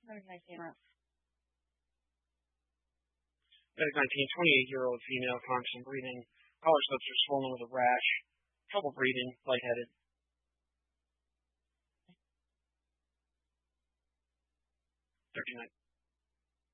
Medic 19. Medic 19, 28-year-old female, constant breathing. Collar slips are swollen with a rash. Trouble breathing, lightheaded. 39.